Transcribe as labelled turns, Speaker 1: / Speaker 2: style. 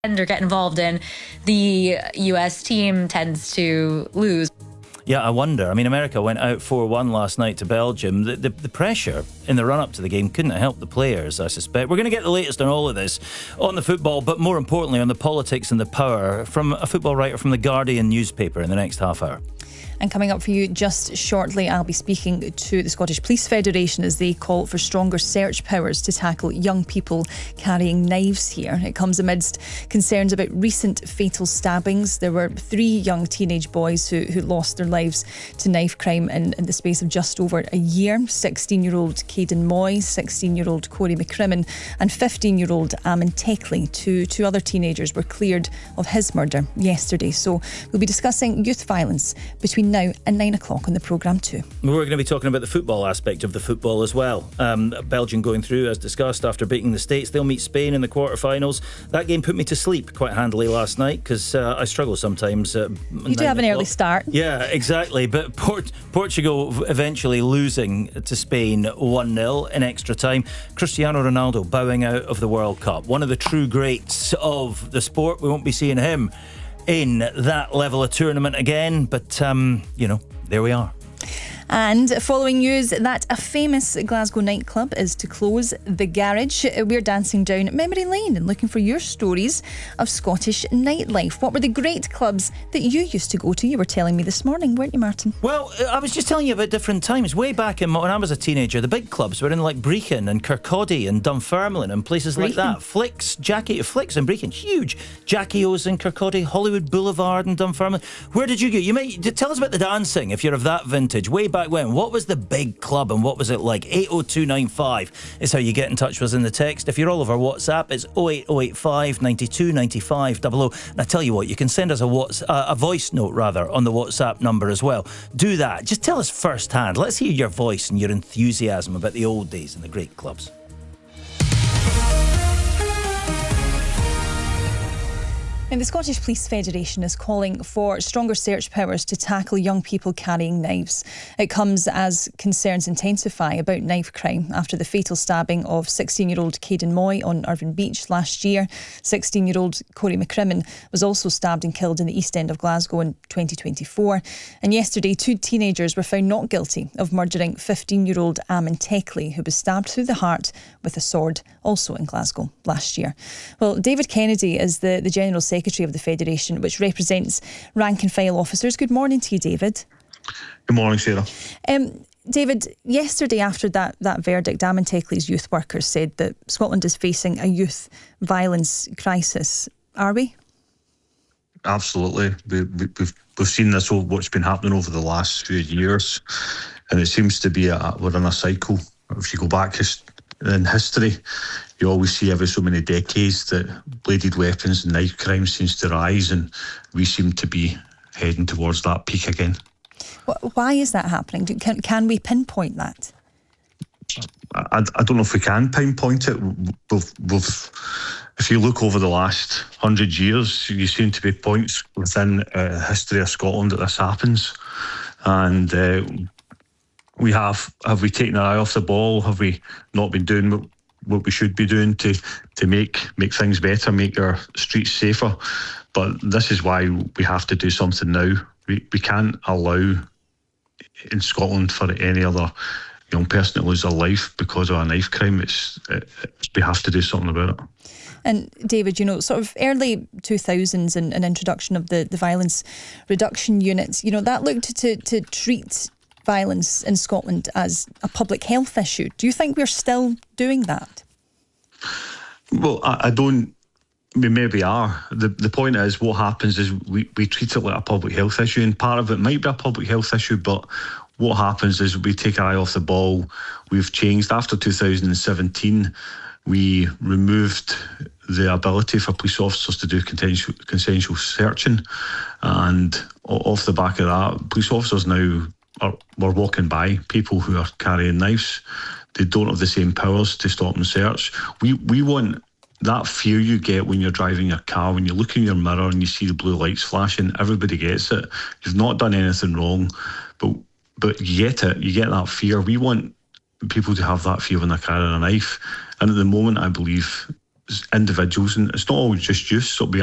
Speaker 1: or get involved in, the US team tends to lose.
Speaker 2: Yeah, I wonder. I mean, America went out 4-1 last night to Belgium. The pressure in the run-up to the game couldn't have helped the players, I suspect. We're going to get the latest on all of this, on the football, but more importantly on the politics and the power, from a football writer from The Guardian newspaper in the next half hour.
Speaker 3: And coming up for you just shortly, I'll be speaking to the Scottish Police Federation as they call for stronger search powers to tackle young people carrying knives here. It comes amidst concerns about recent fatal stabbings. There were 3 young teenage boys who lost their lives to knife crime in the space of just over a year. 16-year-old Caden Moy, 16-year-old Corey McCrimmon and 15-year-old Amin Teckley. Two other teenagers were cleared of his murder yesterday. So we'll be discussing youth violence between now and 9 o'clock on the programme too.
Speaker 2: We're going to be talking about the football aspect of the football as well. Belgium going through, as discussed, after beating the States. They'll meet Spain in the quarterfinals. That game put me to sleep quite handily last night because I struggle sometimes.
Speaker 3: You do have an early start.
Speaker 2: Yeah, exactly. But Portugal eventually losing to Spain 1-0 in extra time. Cristiano Ronaldo bowing out of the World Cup. One of the true greats of the sport. We won't be seeing him in that level of tournament again, but there we are.
Speaker 3: And following news that a famous Glasgow nightclub is to close, The Garage, we're dancing down memory lane and looking for your stories of Scottish nightlife. What were the great clubs that you used to go to? You were telling me this morning, weren't you, Martin?
Speaker 2: Well, I was just telling you about different times. Way back when I was a teenager, the big clubs were in like Brechin and Kirkcaldy and Dunfermline and places like that. Flicks and Brechin, huge. Jackie O's in Kirkcaldy, Hollywood Boulevard in Dunfermline. Where did you go? You might tell us about the dancing if you're of that vintage. Way back when, what was the big club and what was it like? 80295 is how you get in touch with us in the text. If you're all over WhatsApp, it's 08085 92 95 00. And I tell you what, you can send us a voice note rather on the WhatsApp number as well. Do that. Just tell us firsthand. Let's hear your voice and your enthusiasm about the old days and the great clubs.
Speaker 3: And the Scottish Police Federation is calling for stronger search powers to tackle young people carrying knives. It comes as concerns intensify about knife crime after the fatal stabbing of 16-year-old Caden Moy on Irvine Beach last year. 16-year-old Corey McCrimmon was also stabbed and killed in the East End of Glasgow in 2024. And yesterday, 2 teenagers were found not guilty of murdering 15-year-old Amin Teckley, who was stabbed through the heart with a sword, also in Glasgow last year. Well, David Kennedy is the General Secretary of the Federation, which represents rank and file officers. Good morning to you, David.
Speaker 4: Good morning, Sarah.
Speaker 3: David, yesterday after that verdict, Amin Teckley's youth workers said that Scotland is facing a youth violence crisis. Are we?
Speaker 4: Absolutely. We've seen this, what's been happening over the last few years, and it seems to be we're in a cycle. If you go back in history, you always see every so many decades that bladed weapons and knife crime seems to rise, and we seem to be heading towards that peak again.
Speaker 3: Why is that happening? Can we pinpoint that?
Speaker 4: I don't know if we can pinpoint it. If you look over the last 100 years, you seem to be points within history of Scotland that this happens. And have we taken our eye off the ball? Have we not been doing what we should be doing to make things better, make our streets safer? But this is why we have to do something now. We can't allow in Scotland for any other young person to lose their life because of a knife crime. We have to do something about it.
Speaker 3: And David, sort of early 2000s and an introduction of the violence reduction units, that looked to treat violence in Scotland as a public health issue. Do you think we're still doing that?
Speaker 4: Well, I don't. We maybe are. The point is, what happens is we treat it like a public health issue, and part of it might be a public health issue, but what happens is we take our eye off the ball. We've changed. After 2017, we removed the ability for police officers to do consensual searching, and off the back of that, police officers now we're walking by people who are carrying knives. They don't have the same powers to stop and search. We want that fear you get when you're driving your car, when you look in your mirror and you see the blue lights flashing. Everybody gets it. You've not done anything wrong, but you get it. You get that fear. We want people to have that fear when they're carrying a knife. And at the moment, I believe individuals, and it's not always just youth. So it'll be